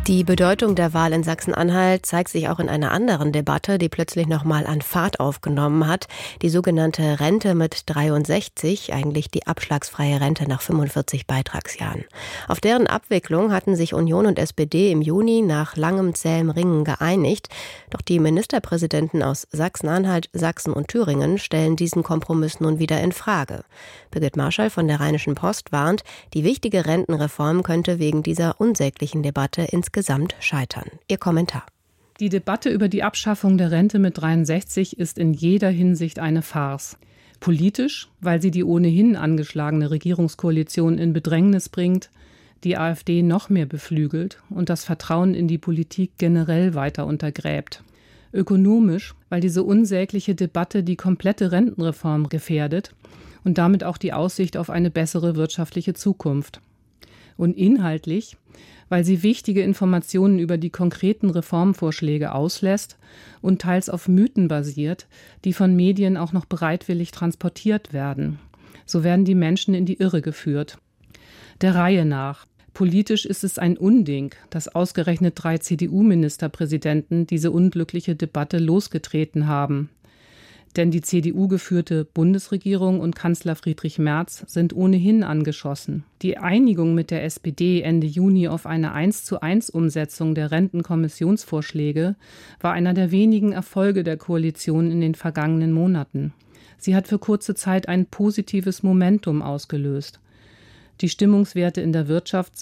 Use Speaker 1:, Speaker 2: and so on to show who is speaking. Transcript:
Speaker 1: Die Bedeutung der Wahl in Sachsen-Anhalt zeigt sich auch in einer anderen Debatte, die plötzlich nochmal an Fahrt aufgenommen hat. Die sogenannte Rente mit 63, eigentlich die abschlagsfreie Rente nach 45 Beitragsjahren. Auf deren Abwicklung hatten sich Union und SPD im Juni nach langem zähem Ringen geeinigt. Doch die Ministerpräsidenten aus Sachsen-Anhalt, Sachsen und Thüringen stellen diesen Kompromiss nun wieder in Frage. Birgit Marschall von der Rheinischen Post warnt, die wichtige Rentenreform könnte wegen dieser unsäglichen Debatte insgesamt scheitern. Ihr Kommentar.
Speaker 2: Die Debatte über die Abschaffung der Rente mit 63 ist in jeder Hinsicht eine Farce. Politisch, weil sie die ohnehin angeschlagene Regierungskoalition in Bedrängnis bringt, die AfD noch mehr beflügelt und das Vertrauen in die Politik generell weiter untergräbt. Ökonomisch, weil diese unsägliche Debatte die komplette Rentenreform gefährdet und damit auch die Aussicht auf eine bessere wirtschaftliche Zukunft. Und inhaltlich, weil sie wichtige Informationen über die konkreten Reformvorschläge auslässt und teils auf Mythen basiert, die von Medien auch noch bereitwillig transportiert werden. So werden die Menschen in die Irre geführt. Der Reihe nach. Politisch ist es ein Unding, dass ausgerechnet 3 CDU-Ministerpräsidenten diese unglückliche Debatte losgetreten haben. Denn die CDU-geführte Bundesregierung und Kanzler Friedrich Merz sind ohnehin angeschossen. Die Einigung mit der SPD Ende Juni auf eine 1:1 Umsetzung der Rentenkommissionsvorschläge war einer der wenigen Erfolge der Koalition in den vergangenen Monaten. Sie hat für kurze Zeit ein positives Momentum ausgelöst. Die Stimmungswerte in der Wirtschaft